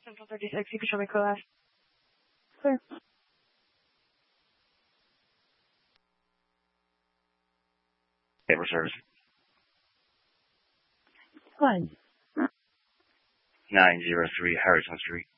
Central 36, you can show me class. Clear. Paper service. Fine. 903 Harrison Street.